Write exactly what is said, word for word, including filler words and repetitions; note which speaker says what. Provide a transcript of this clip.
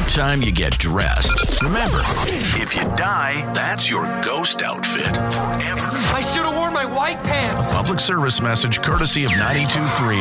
Speaker 1: every time you get dressed. Remember, if you die, that's your ghost outfit forever.
Speaker 2: I should have worn my white pants.
Speaker 1: A public service message courtesy of ninety-two point three